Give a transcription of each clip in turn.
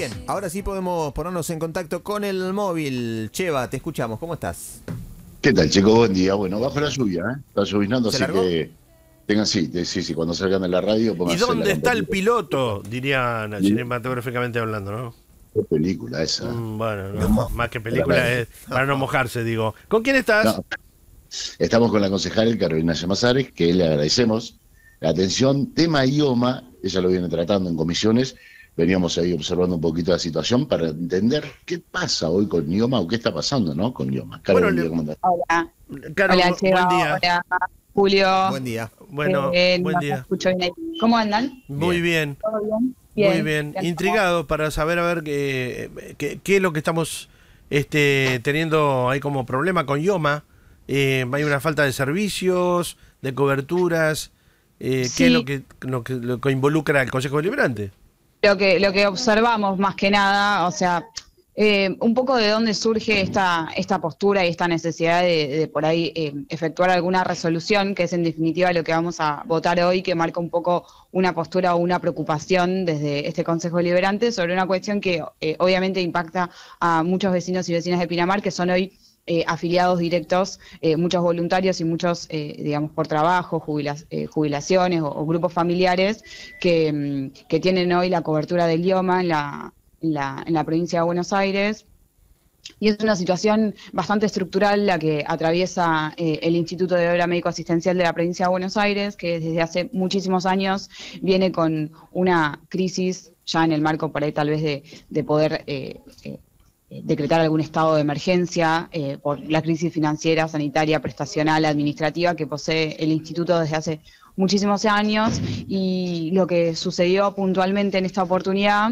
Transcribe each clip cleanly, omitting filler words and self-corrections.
Bien, ahora sí podemos ponernos en contacto con el móvil. Cheva, te escuchamos, ¿cómo estás? ¿Qué tal, chicos? Buen día. Bueno, bajo la lluvia, ¿eh? Está lloviznando, ¿Se así largó? que tengan, sí, cuando salgan de la radio, ¿Y pónganse la dónde está el campanita. piloto? Dirían Y cinematográficamente hablando, ¿no? qué película esa. Bueno, no, No, más que película tremendo. es para no mojarse, digo. ¿Con quién estás? No, estamos con la concejal Carolina Llamazares, que le agradecemos la atención. Tema idioma, ella lo viene tratando en comisiones. Veníamos ahí observando un poquito la situación para entender qué pasa hoy con idioma o qué está pasando, ¿no? Con idioma. Caro, Bueno, buen día, ¿cómo andás? Hola, Caro, hola buen Cheva, día. hola Julio, Buen día. Bueno, buen no te día. escucho bien ahí. ¿Cómo andan? Muy Bien. bien, ¿Todo bien? muy Bien. bien. Bien. Intrigado para saber a ver qué es lo que estamos teniendo ahí como problema con Ioma. Hay una falta de servicios, de coberturas. ¿Qué es Sí, lo que involucra el Consejo Deliberante? lo que observamos más que nada, o sea, un poco de dónde surge esta postura y esta necesidad de por ahí efectuar alguna resolución, que es en definitiva lo que vamos a votar hoy, que marca un poco una postura o una preocupación desde este Consejo Deliberante sobre una cuestión que obviamente impacta a muchos vecinos y vecinas de Pinamar, que son hoy afiliados directos, muchos voluntarios y muchos, digamos, por trabajo, jubilaciones o grupos familiares que tienen hoy la cobertura del idioma en la provincia de Buenos Aires. Y es una situación bastante estructural la que atraviesa el Instituto de Obra Médico Asistencial de la provincia de Buenos Aires, que desde hace muchísimos años viene con una crisis ya en el marco por ahí tal vez de poder decretar algún estado de emergencia por la crisis financiera, sanitaria, prestacional, administrativa que posee el instituto desde hace muchísimos años. Y lo que sucedió puntualmente en esta oportunidad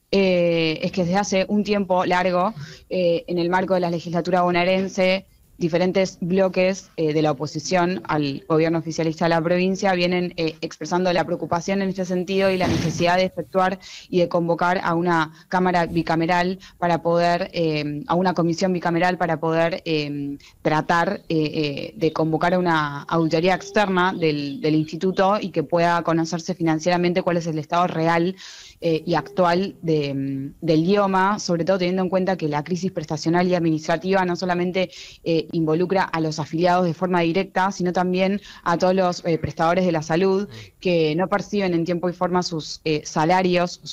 es que desde hace un tiempo largo, en el marco de la legislatura bonaerense, diferentes bloques de la oposición al gobierno oficialista de la provincia vienen expresando la preocupación en este sentido y la necesidad de efectuar y de convocar a una cámara bicameral para poder, a una comisión bicameral para poder tratar de convocar a una auditoría externa del instituto y que pueda conocerse financieramente cuál es el estado real y actual del idioma, sobre todo teniendo en cuenta que la crisis prestacional y administrativa no solamente involucra a los afiliados de forma directa, sino también a todos los prestadores de la salud que no perciben en tiempo y forma sus salarios,